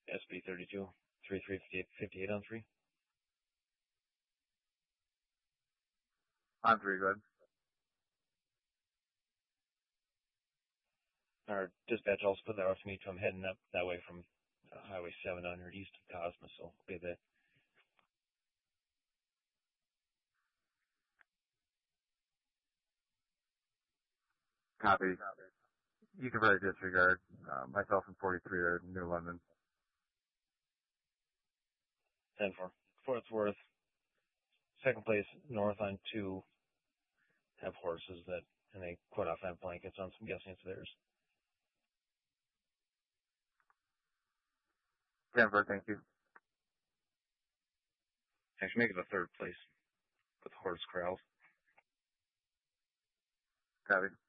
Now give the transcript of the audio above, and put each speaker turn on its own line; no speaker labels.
SB32, 3358 on 3.
On 3, good.
Our dispatch also put that off to me, so I'm heading up that way from Highway 700 east of Cosmos, so I'll be there.
Copy. You can very disregard. Myself and 43 are New London.
10-4. For what it's worth, second place north on 2 have horses and they quite often have blankets on, so I'm guessing it's theirs.
10-4, thank you.
Actually, make it a third place with horse corrals.
Copy.